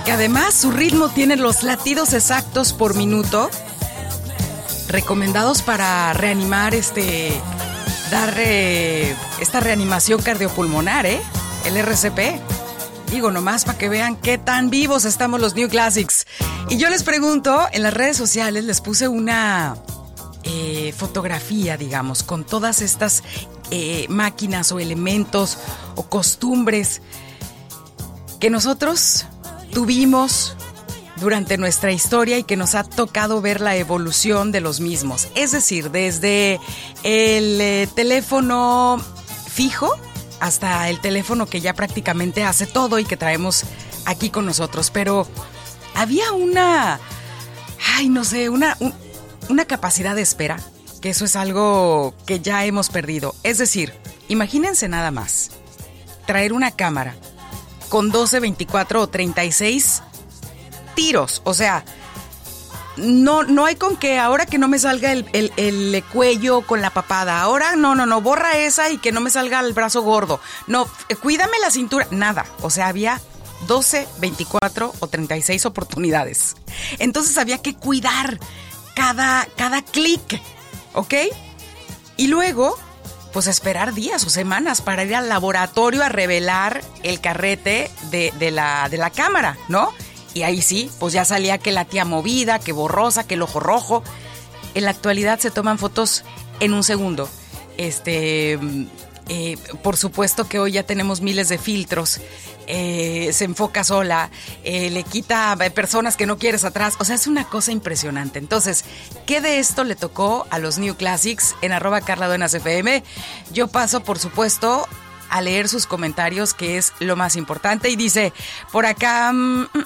Que además su ritmo tiene los latidos exactos por minuto, recomendados para reanimar dar esta reanimación cardiopulmonar, el RCP. Digo, nomás para que vean qué tan vivos estamos los New Classics. Y yo les pregunto, en las redes sociales les puse una fotografía, digamos, con todas estas máquinas o elementos o costumbres que nosotros tuvimos durante nuestra historia y que nos ha tocado ver la evolución de los mismos. Es decir, desde el teléfono fijo hasta el teléfono que ya prácticamente hace todo y que traemos aquí con nosotros. Pero había una capacidad de espera, que eso es algo que ya hemos perdido. Es decir, imagínense nada más, traer una cámara con 12, 24 o 36 tiros, o sea, no hay con que ahora que no me salga el cuello con la papada, ahora no, borra esa y que no me salga el brazo gordo, no, cuídame la cintura, nada, o sea, había 12, 24 o 36 oportunidades, entonces había que cuidar cada clic, ¿ok? Y luego, pues esperar días o semanas para ir al laboratorio a revelar el carrete de la cámara, ¿no? Y ahí sí, pues ya salía que la tía movida, que borrosa, que el ojo rojo. En la actualidad se toman fotos en un segundo. Por supuesto que hoy ya tenemos miles de filtros. Se enfoca sola, le quita personas que no quieres atrás. O sea, es una cosa impresionante. Entonces, ¿qué de esto le tocó a los New Classics en @CarlaDuenasFM? Yo paso, por supuesto, a leer sus comentarios, que es lo más importante. Y dice, por acá,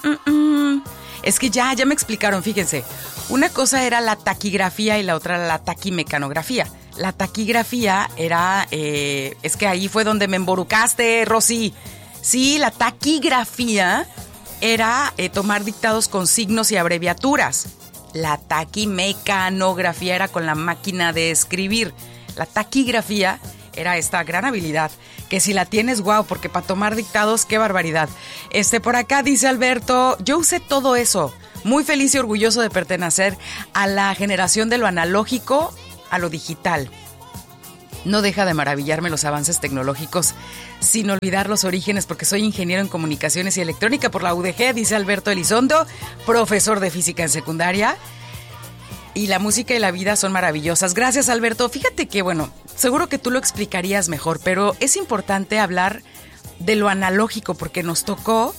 es que ya me explicaron, fíjense. Una cosa era la taquigrafía y la otra la taquimecanografía. La taquigrafía era, es que ahí fue donde me emborucaste, Rosy. Sí, la taquigrafía era tomar dictados con signos y abreviaturas. La taquimecanografía era con la máquina de escribir. La taquigrafía era esta gran habilidad, que si la tienes, wow, porque para tomar dictados, qué barbaridad. Por acá dice Alberto, yo usé todo eso, muy feliz y orgulloso de pertenecer a la generación de lo analógico a lo digital. No deja de maravillarme los avances tecnológicos, sin olvidar los orígenes, porque soy ingeniero en comunicaciones y electrónica por la UDG, dice Alberto Elizondo, profesor de física en secundaria. Y la música y la vida son maravillosas. Gracias, Alberto. Fíjate que, bueno, seguro que tú lo explicarías mejor, pero es importante hablar de lo analógico, porque nos tocó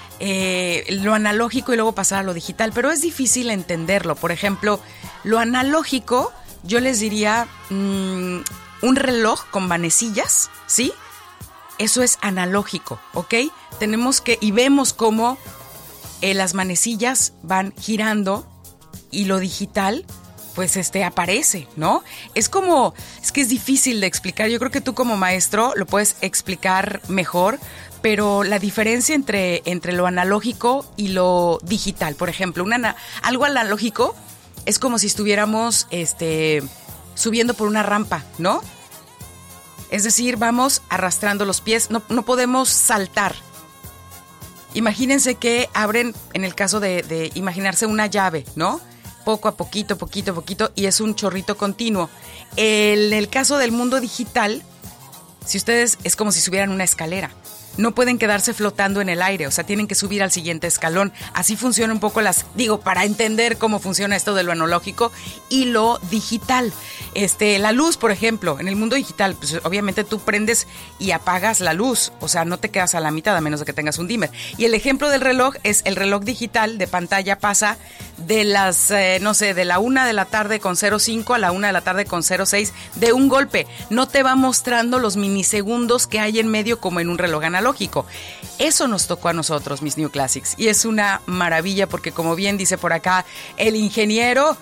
lo analógico y luego pasar a lo digital, pero es difícil entenderlo. Por ejemplo, lo analógico, yo les diría un reloj con manecillas, ¿sí? Eso es analógico, ¿ok? Tenemos que, y vemos cómo las manecillas van girando y lo digital, pues aparece, ¿no? Es que es difícil de explicar. Yo creo que tú como maestro lo puedes explicar mejor, pero la diferencia entre lo analógico y lo digital, por ejemplo, algo analógico es como si estuviéramos subiendo por una rampa, ¿no? Es decir, vamos arrastrando los pies, no podemos saltar. Imagínense que abren, en el caso de imaginarse una llave, ¿no? Poco a poquito, y es un chorrito continuo. En el caso del mundo digital, si ustedes, es como si subieran una escalera. No pueden quedarse flotando en el aire, o sea, tienen que subir al siguiente escalón. Así funciona un poco para entender cómo funciona esto de lo analógico y lo digital. La luz, por ejemplo, en el mundo digital, pues obviamente tú prendes y apagas la luz, o sea, no te quedas a la mitad a menos de que tengas un dimmer. Y el ejemplo del reloj es el reloj digital de pantalla pasa de las, de la 1 de la tarde con 05 a la 1 de la tarde con 06 de un golpe. No te va mostrando los minisegundos que hay en medio como en un reloj analógico. Eso nos tocó a nosotros, mis New Classics, y es una maravilla porque, como bien dice por acá el ingeniero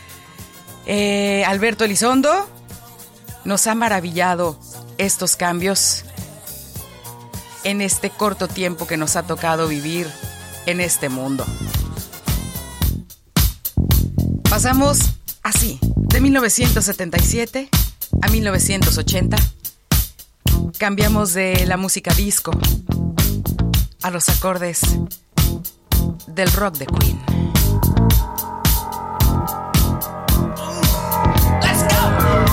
Alberto Elizondo, nos ha maravillado estos cambios en este corto tiempo que nos ha tocado vivir en este mundo. Pasamos así, de 1977 a 1980. Cambiamos de la música disco a los acordes del rock de Queen.